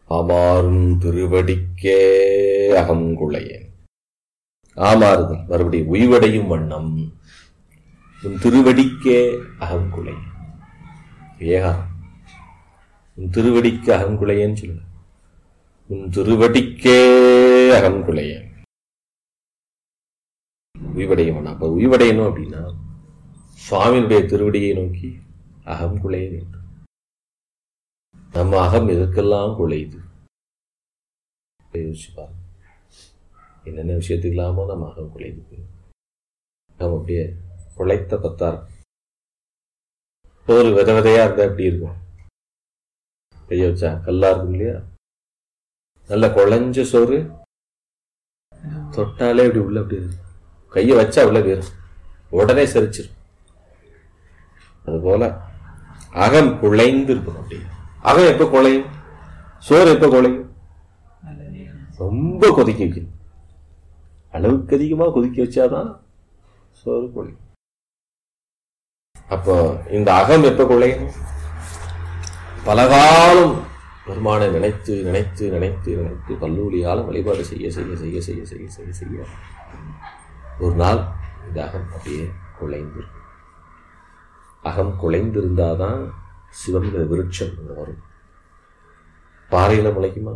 ஆமாறும் திருவடிக்கே அகங்குளையேன். ஆமாறுதல் மறுபடியும் உய்வடையும் வண்ணம் உன் திருவடிக்கே அகங்குளையேன். ஏகாரம் உன் திருவடிக்கு அகங்குளையேன்னு சொல்லுங்க. உன் திருவடிக்கே அகங்குளையேன். உய்வடையும் வண்ணம். அப்ப உய்வடையணும் அப்படின்னா சுவாமியினுடைய திருவடியை நோக்கி அகம் குலைய வேண்டும். நம்ம அகம் எதற்கெல்லாம் குலையுது யோசிச்சு பாருங்க. என்னென்ன விஷயத்துக்கு இல்லாமோ நம்ம அகம் குலையுது. நம்ம அப்படியே குலைத்த பத்தார் ஒரு வித விதையா இருந்தா எப்படி இருக்கும்? கைய வச்சா கல்லா இருக்கும் இல்லையா? நல்ல குழஞ்ச சோறு தொட்டாலே அப்படி உள்ள அப்படி இருக்கும். கைய வச்சா உள்ள போயிரும், உடனே செரிச்சிடும். அதுபோல அகம் குழைந்து இருக்கணும். அப்படி அகம் எப்ப குழையும்? சோறு எப்ப குழையும்? ரொம்ப கொதிக்க வைக்கணும். அளவுக்கு அதிகமா கொதிக்க வச்சாதான் சோறு குழையும். அப்போ இந்த அகம் எப்ப குழையும்? பலகாலம் பெருமானை நினைத்து நினைத்து நினைத்து நினைத்து கல்லூரியாலும் வழிபாடு செய்ய செய்ய செய்ய செய்ய செய்ய செய்ய செய்ய ஒரு நாள் இந்த அகம் அப்படியே குழைந்து. அகம் குலைந்திருந்தாதான் சிவங்கிற விருட்சம் வரும். பாறையில முளைக்குமா?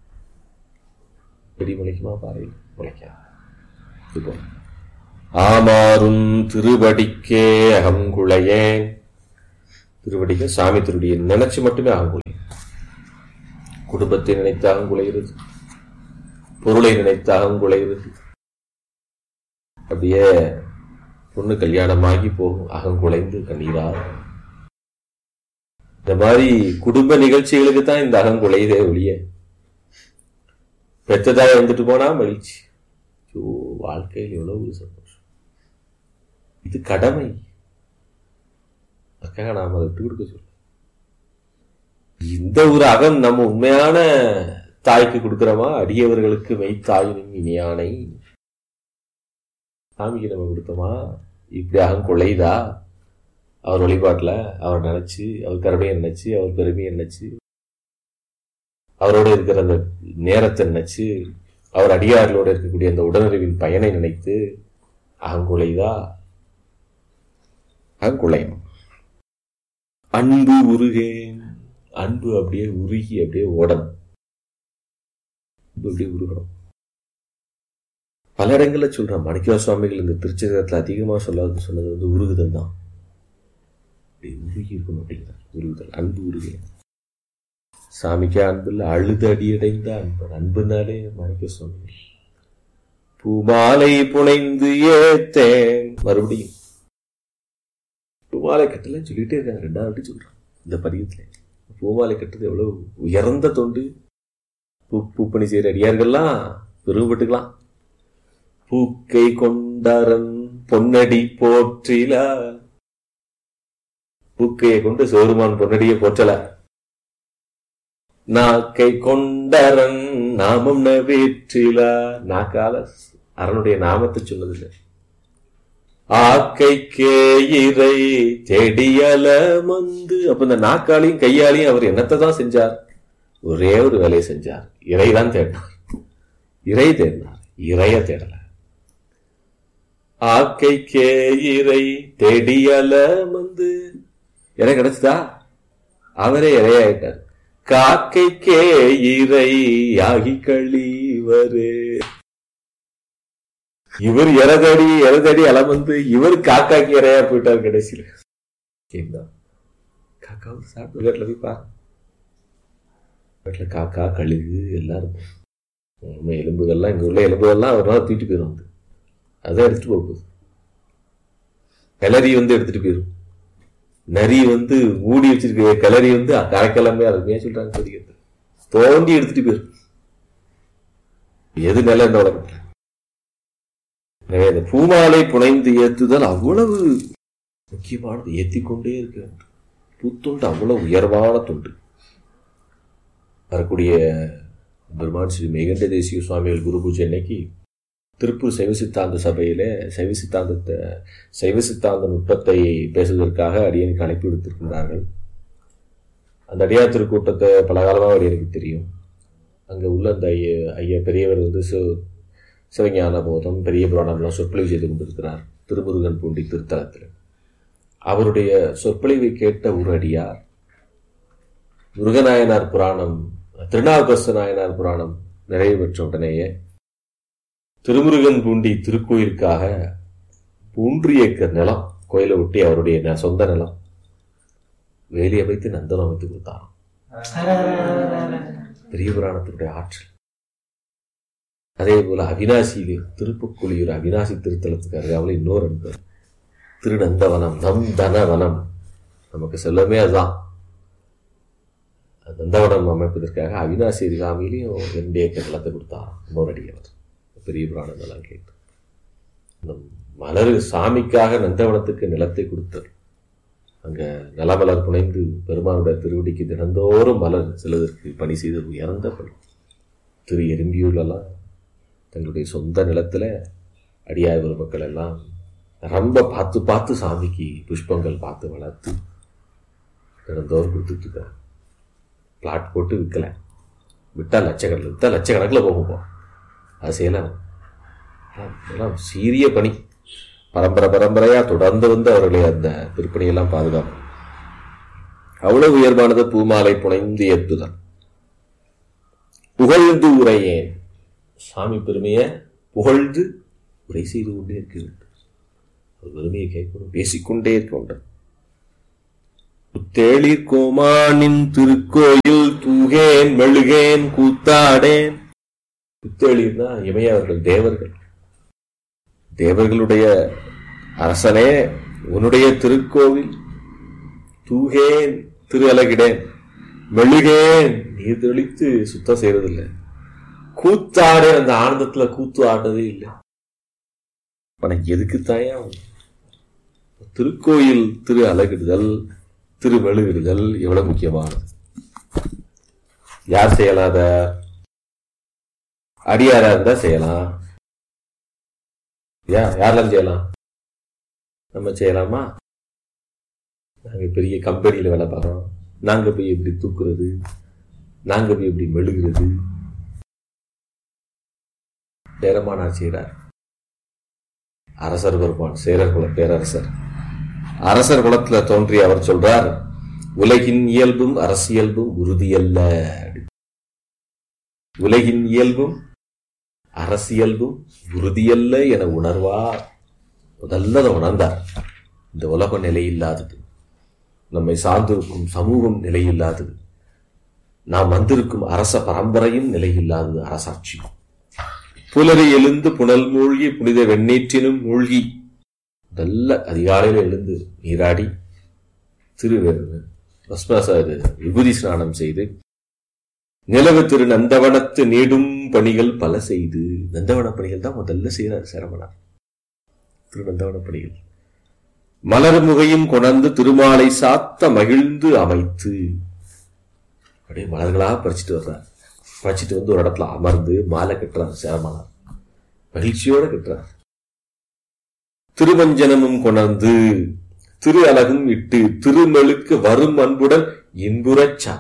செடி முளைக்குமா? பாறையில் முளைக்காது. இப்போ ஆமாறும் திருவடிக்கே அகங்குளையேன். திருவடிக்க சாமி திருவடியை நினைச்சு மட்டுமே அகங்குளையும். குடும்பத்தை நினைத்து அகங்குளைகிறது, பொருளை நினைத்து அகங்குளைகிறது. அப்படியே பொண்ணு கல்யாணமாகி போகும், அகங்குலைந்து கண்ணீரா. இந்த மாதிரி குடும்ப நிகழ்ச்சிகளுக்கு தான் இந்த அகங்குலையதே ஒழிய பெற்றதாய் வந்துட்டு போனா மகிழ்ச்சி. வாழ்க்கையில் எவ்வளவு ஒரு சந்தோஷம். இது கடமை. அதுக்காக நாம அதை விட்டு கொடுக்க சொல்ல. இந்த ஒரு அகம் நம்ம உண்மையான தாய்க்கு கொடுக்கிறோமா? அடியவர்களுக்கு மெய்த்தாயினும் இனியானை சாமிக்கு நம்ம கொடுத்தோமா? இப்படி அகம் கொலைதா? அவர் வழிபாட்டுல அவர் நினைச்சு, அவர் கருணையை நினைச்சு, அவர் பெருமையை நினைச்சு, அவரோட இருக்கிற அந்த நேரத்தை நினைச்சு, அவர் அடியார்களோட இருக்கக்கூடிய அந்த உடனறிவின் பயனை நினைத்து அகங்குலைதா? அகங்குலையும். அன்பு உருகேன். அன்பு அப்படியே உருகி அப்படியே ஓடணும். அப்படியே உருகணும். பல இடங்கள்ல சொல்றேன். மாணிக்க சுவாமிகள் இந்த திருச்செந்தூரத்துல அதிகமா சொன்னது வந்து உருகுதல் தான். உருகி இருக்கணும் அப்படிங்கிறார். உருகுதல், அன்பு உருகே. சாமிக்கு அன்பு இல்லை, அழுது அடியடைந்த அன்பு. அன்புனாலே மாணிக்க சுவாமிகள் பூமாலை புனைந்து ஏத்தேன். மறுபடியும் பூமாலை கட்டலன்னு சொல்லிட்டே இருக்காங்க. ரெண்டாவது சொல்றான் இந்த பதியத்துல. பூமாலை கட்டுறது எவ்வளவு உயர்ந்த தொண்டு. பூப்பணி செய்யற அடியார்கள்லாம் பெருமைப்பட்டுக்கலாம். பூக்கை கொண்டாரன் பொன்னடி போற்றில. பூக்கையை கொண்டு சிவருமான் பொன்னடியை போற்றல. நாக்கை கொண்டாரன் நாமம் நவேற்றில. நாக்கால அரனுடைய நாமத்தை சொன்னதில்லை. ஆக்கைக்கே இறை செடியல மந்து. அப்ப இந்த நாக்காலையும் கையாலையும் அவர் என்னத்தை தான் செஞ்சார்? ஒரே ஒரு வேலையை செஞ்சார். இறைதான் தேடினார். இறை தேடினார், இறைய தேடல. ஆக்கைக்கே இறை தேடியல வந்து இறை கிடைச்சதா? அவரே இறையாயிட்டார். காக்கைக்கே இறை ஆகி கழிவரு. இவர் இறதடி அலம் வந்து இவர் காக்காக்கு இறையா போயிட்டார் கடைசியில். காக்காவும் சாப்பிட்டு வீட்டுல போய் பாரு. வீட்டுல காக்கா கழுகு எல்லாம் இருக்கும். எலும்புகள்லாம் இங்க உள்ள எலும்புகள்லாம் ஒரு நாள் தூக்கிட்டு போயிடும். வந்து அதான் எடுத்துட்டு போகுது. கிளறி வந்து எடுத்துட்டு போயிடும். நரி வந்து மூடி வச்சிருக்க கிளறி வந்து கரைக்கிழமை அருமையா சொல்றாங்க. படிக்கிறது தோண்டி எடுத்துட்டு போயிடும். எது நில இந்த உலகத்துல. எனவே இந்த பூமாலை புனைந்து ஏத்துதல் அவ்வளவு முக்கியமானது. ஏத்திக்கொண்டே இருக்க பூத்தொண்டு அவ்வளவு உயர்வான தொண்டு. வரக்கூடிய பெருமான் ஸ்ரீ மேகண்ட தேசிய சுவாமிகள் குரு பூஜை அன்னைக்கு திருப்பூர் சைவ சித்தாந்த சபையில சைவ சித்தாந்த நுட்பத்தை பேசுவதற்காக அடியனுக்கு அனுப்பி விடுத்திருக்கின்றார்கள். அந்த அடியார் திருக்கூட்டத்தை பல காலமாக அடியனுக்கு தெரியும். அங்கே உள்ள அந்த ஐயா பெரியவர் வந்து சிவஞான போதம் பெரிய புராணம்லாம் சொற்பொழிவு செய்து கொண்டிருக்கிறார் திருமுருகன் பூண்டி திருத்தலத்தில். அவருடைய சொற்பொழிவை கேட்ட ஒரு அடியார் முருகநாயனார் புராணம், திருநாவுக்கரசு நாயனார் புராணம் நிறைவு பெற்ற உடனேயே திருமுருகன் பூண்டி திருக்கோயிலுக்காக 3 ஏக்கர் நிலம், கோயிலை ஒட்டி அவருடைய சொந்த நிலம், வேலியை வைத்து நந்தனம் அமைத்து கொடுத்தாராம். பெரிய புராணத்தினுடைய ஆற்றல். அதே போல அவினாசியிலே திருப்புக்குழியூர் அவினாசி திருத்தலத்துக்கு அருகாமல் இன்னொரு அன்பர் திருநந்தவனம், நந்தனவனம், நமக்கு செல்லமே அதுதான். நந்தவனம் அமைப்பதற்காக அவினாசி அருகாமையிலையும் 2 ஏக்கர் நிலத்தை கொடுத்தாராம் இன்னொரு அடியவர். பெரிய புராணம் எல்லாம் கேட்டு இந்த மலர் சாமிக்காக நந்தவனத்துக்கு நிலத்தை கொடுத்தார். அங்கே நிலமலர் புனைந்து பெருமானுடைய திருவடிக்கு தினந்தோறும் மலர் செல்வதற்கு பணி செய்து உயர்ந்த பணி. திரு எறும்பியூர்லாம் தங்களுடைய சொந்த நிலத்தில் அடியார் பெருமக்கள் எல்லாம் ரொம்ப பார்த்து பார்த்து சாமிக்கு புஷ்பங்கள் பார்த்து வளர்த்து தினந்தோறும் கொடுத்துட்டு இருக்காங்க. பிளாட் போட்டு விற்கல, விட்டால் லட்சக்கணக்கில் போகும். அது செய்யலாம். இதெல்லாம் சீரிய பணி. பரம்பரையாக தொடர்ந்து வந்து அவர்களை அந்த திருப்பணியெல்லாம் பாதுகாப்பு. அவ்வளவு உயர்வானது பூமாலை புனைந்து ஏற்றுதல். புகழ்ந்து உரையேன், சாமி பெருமையை புகழ்ந்து உரை செய்து கொண்டே இருக்க வேண்டும். அவர் பெருமையை கேட்கணும், பேசிக்கொண்டே இருக்க வேண்டும். தேளிர் கோமானின் திருக்கோயில் தூகேன் மெழுகேன் கூத்தாடேன். புத்தேளிர்னா இமையவர்கள், தேவர்கள். தேவர்களுடைய அரசனே உன்னுடைய திருக்கோவில், தூகேன் திரு அலகிடேன், மெழுகேன் நீர் தெளித்து சுத்தம் செய்யறதில்லை, கூத்தாடு அந்த ஆனந்தத்துல கூத்து ஆடுறதே இல்லை. உனக்கு எதுக்குத்தாயா திருக்கோயில் திரு அலகிடுதல், திரு மெழுகிடுதல் எவ்வளவு முக்கியமானது. யார் செய்யலாத? அடியாரா இருந்தா செய்யலாம். யாரெல்லாம் செய்யலாம்? நம்ம செய்யலாமா? நாங்க பெரிய கம்பெனியில வேலை பார்க்கறோம், நாங்க போய் எப்படி தூக்குறது, நாங்க போய் எப்படி மெழுகிறது? சேரமானார் செய்கிறார். அரசர் பெருமான், சேரர் குல பேரரசர், அரசர் குலத்துல தோன்றிய அவர் சொல்றார், உலகின் இயல்பும் அரசியல்பும் உறுதியல்ல. உலகின் இயல்பும் அரசியல்பும் உறுதியல்ல என உணர்வார். முதல்ல அதை உணர்ந்தார். இந்த உலகம் நிலையில்லாதது, நம்மை சார்ந்திருக்கும் சமூகம் நிலையில்லாதது, நாம் வந்திருக்கும் அரச பரம்பரையும் நிலையில்லாதது, அரசாட்சி. புலரி எழுந்து புனல் மூழ்கி புனித வெண்ணீற்றினும் மூழ்கி, நல்ல அதிகாலையில் எழுந்து நீராடி விபூதி ஸ்நானம் செய்து நிலவு திரு நந்தவனத்து நீடும் பணிகள் பல செய்து, நந்தவன பணிகள் தான் முதல்ல செய்யறார் சேரமனார். திரு நந்தவன பணிகள் மலர் முகையும் கொணர்ந்து திருமாலை சாத்த மகிழ்ந்து அமைத்து, அப்படியே மலர்களாக பறிச்சுட்டு வர்றார். பறிச்சுட்டு வந்து ஒரு இடத்துல அமர்ந்து மாலை கட்டுறார் சேரமனார், மகிழ்ச்சியோட கட்டுறார். திருவஞ்சனமும் கொணர்ந்து திரு அலகும் இட்டு திருமெழுக்கு வரும் அன்புடன் இன்புறச்சா,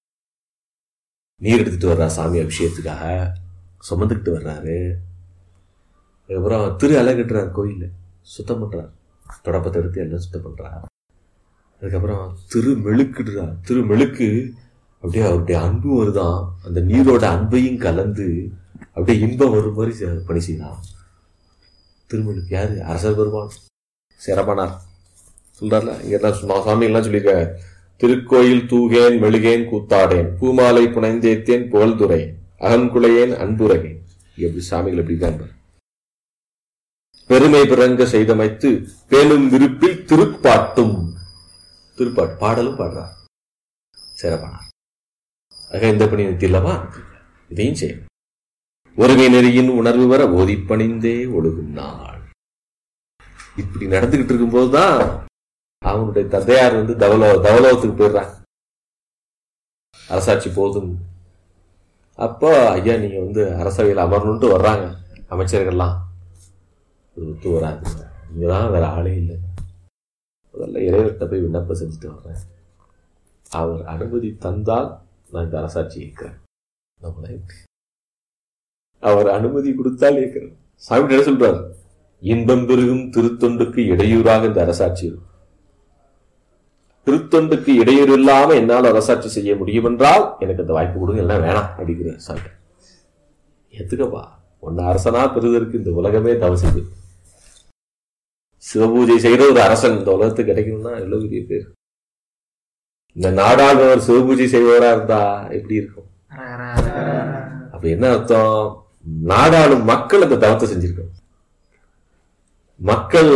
நீர் எடுத்துட்டு வர்றார் சாமி அபிஷேகத்துக்காக, சுமந்துக்கிட்டு வர்றாரு. அதுக்கப்புறம் திரு அலகட்டுறார், கோயில சுத்தம் பண்றார், தொடப்பத்தை எடுத்து எல்லாம் சுத்தம் பண்றார். அதுக்கப்புறம் திருமெழுக்குடுறார். திருமெழுக்கு அப்படியே அவருடைய அன்பு வருதான், அந்த நீரோட அன்பையும் கலந்து அப்படியே இன்பம் வரும் மாதிரி பணி செய்யலாம். திருமெழுக்கு யாரு? அரசர் பெருமான் சேரமானார் சொல்றாருல. இங்க சுவாமி எல்லாம் சொல்லியிருக்காங்க, திருக்கோயில் தூகேன் மெழுகேன் கூத்தாடேன், பூமாலை புனைந்தேத்தேன் புகழ்துரையேன், அகன்குளையேன் அன்புரையேன். எப்படி சாமிகள் எப்படி இருக்காங்க. பெருமை பிறங்க செய்தமைத்து பேணும் விருப்பில் திருப்பாட்டும், திருப்பாட்டு பாடலும் பாடுறார் சேரமானார். ஆக இந்த பணி நிறுத்தில்லவா, இதையும் செய்யும். ஒருமை நெறியின் உணர்வு வர ஓதிப்பணிந்தே ஒழுகும் நாள். இப்படி நடந்துகிட்டு இருக்கும் போதுதான் அவனுடைய தந்தையார் வந்து தவலோகத்துக்கு போயிடுறாங்க, அரசாட்சி போதும். அப்போ ஐயா நீங்க வந்து அரசவையில் அமரணுன்ட்டு வர்றாங்க அமைச்சர்கள்லாம். ஒத்து வராது, இங்கதான் வேற ஆளே இல்லை. முதல்ல இறைவர்கிட்ட போய் விண்ணப்பம் செஞ்சுட்டு வர்றேன், அவர் அனுமதி தந்தால் நான் இந்த அரசாட்சி இருக்கிறேன். நம்மள அவர் அனுமதி கொடுத்தால் ஏற்கிறோம். சாமி என்ன சொல்றாரு? இன்பம் பெருகும் திருத்தொண்டுக்கு இடையூறாக இந்த அரசாட்சி இருக்கும். திருத்தொண்டுக்கு இடையூறு இல்லாம என்னால் அரசாட்சி செய்ய முடியும் என்றால் எனக்கு அந்த வாய்ப்பு கொடுங்க, எல்லாம் வேணாம் அப்படிங்கிற சாமி. எதுக்கப்பா ஒன்னு அரசனா பெறுவதற்கு இந்த உலகமே தவறு செய்து. சிவபூஜை செய்யற ஒரு அரசன் இந்த உலகத்துக்கு கிடைக்கணும்னா எவ்வளவு பெரிய பேர். இந்த நாடாளுவர் சிவபூஜை செய்வதா இருந்தா எப்படி இருக்கும்? அப்ப என்ன அர்த்தம்? நாடாளும் மக்கள் அந்த தவத்தை செஞ்சிருக்கோம். மக்கள்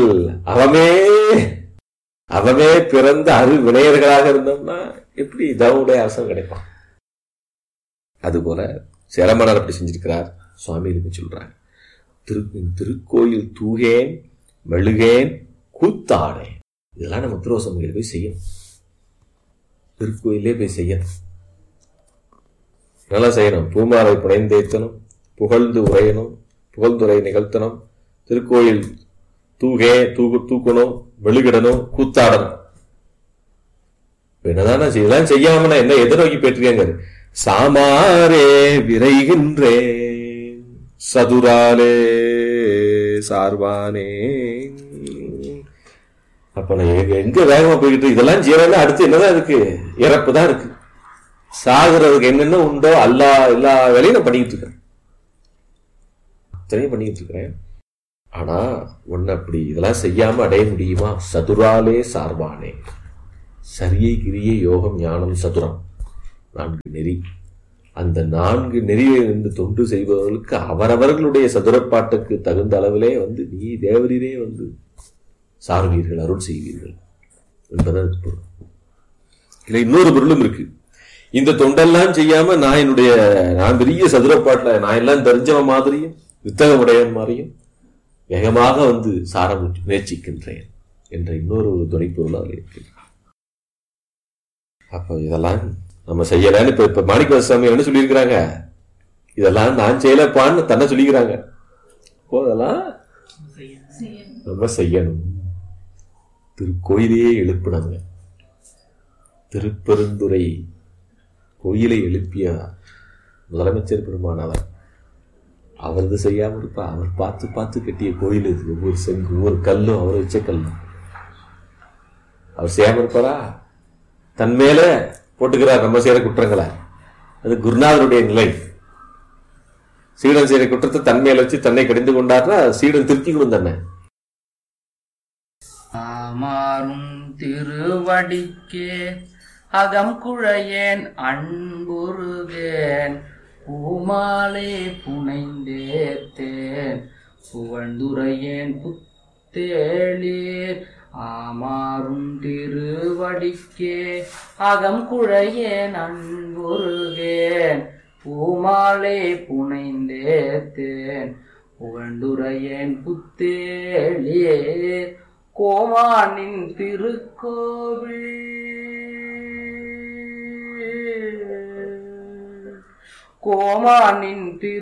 அவமே பிறந்த வினையர்களாக இருந்தோம்னா எப்படி தவனுடைய அரசன் கிடைப்பான்? அதுபோல சேரமன்னர் அப்படி செஞ்சிருக்கிறார். சுவாமிகளுக்கு சொல்றாங்க, திருக்கோயில் தூகேன் மெழுகேன் கூத்தாடேன். இதெல்லாம் நம்ம திருவசமையில போய் செய்யணும். திருக்கோயிலே போய் செய்யணும், நல்லா செய்யணும். பூமாலை புனைந்தேத்தனும் புகழ்ந்து உரையணும், புகழ்ந்துரை நிகழ்த்தணும், திருக்கோயில் தூக்கணும், மெழுகிடணும், கூத்தாடணும். என்னதான இதெல்லாம் செய்யாம என்ன எதை நோக்கி போயிட்டு சாமாரே விரைகின்றேன் சதுராலே சார்பானே. அப்ப நான் எங்க வேகமா போய்கிட்டு இதெல்லாம் செய்யறேன்னா அடுத்து என்னதான் இருக்கு? இறப்பு தான் இருக்கு. சாகுறதுக்கு என்னென்ன உண்டோ எல்லா வேலையும் நான் பண்ணிக்கிட்டு இருக்கேன், அத்தனையும் பண்ணிக்கிட்டு இருக்கிறேன். ஆனா ஒன்னு அப்படி இதெல்லாம் செய்யாம அடைய முடியுமா? சதுராலே சார்பானே. சரியை கிரியை யோகம் ஞானம் சதுரம், 4 நெறி. அந்த 4 நெறியிலிருந்து தொண்டு செய்பவர்களுக்கு அவரவர்களுடைய சதுரப்பாட்டுக்கு தகுந்த அளவிலே நீ தேவரீரே சார்வீர்கள், அருள் செய்வீர்கள் என்பதான் பொருள். இதுல இன்னொரு பொருளும் இருக்கு. இந்த தொண்டெல்லாம் செய்யாம நான் பெரிய சதுரப்பாட்டுல நான் எல்லாம் தெரிஞ்சவன் மாதிரியும் வித்தகமுடையவன் மாதிரியும் வேகமாக சார முயற்சிக்கின்றேன் என்ற இன்னொரு துணைப்பொருள் இருக்கு. அப்ப இதெல்லாம் நம்ம செய்யலன்னு இப்ப மாணிக்கவாசக சாமி என்ன சொல்லியிருக்கிறாங்க? இதெல்லாம் நான் செய்யலப்பான்னு தன்னை சொல்லிக்கிறாங்க. அதெல்லாம் நம்ம செய்யணும். திருக்கோயிலையே எழுப்பினாங்க. திருப்பெருந்துறை கோயிலை எழுப்பிய முதலமைச்சர் பெருமானவர் அவரது செய்யாம இருப்பா. அவர் பார்த்து பார்த்து கட்டிய கோயில் இது. ஒவ்வொரு செங்கு ஒவ்வொரு கல்லும் அவர் வச்ச கல்லும் அவர் செய்யாம இருப்பாரா? தன் மேல போட்டுக்கிறார் நம்ம செய்யற குற்றங்களை. அது குருநாதருடைய நிலை. சீடன் செய்யற குற்றத்தை தன் மேல வச்சு தன்னை கடிந்து கொண்டார்னா சீடன் திருத்திக்கணும் தன்னை. ஆமாறும் திருவடிக்கே அகம் குழையேன் அன்புருகேன் பூமாலே புனைந்தேத்தேன் புகழ்ந்துரையேன் புத்தேளீர். ஆமாறும் திருவடிக்கே அகம் குழையேன் அன்புருகேன் பூமாலே புனைந்தேத்தேன் புகழ்ந்துரையேன் புத்தேளீர். கோமானின் திருக்கோவில் கோமானின் திரு